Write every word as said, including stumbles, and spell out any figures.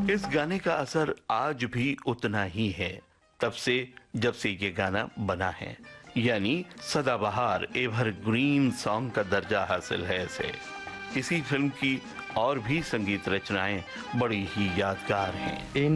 इस गाने का असर आज भी उतना ही है, तब से जब से ये गाना बना है। यानी सदाबहार एवरग्रीन सॉन्ग का दर्जा हासिल है इसे। इसी फिल्म की और भी संगीत रचनाएं बड़ी ही यादगार हैं।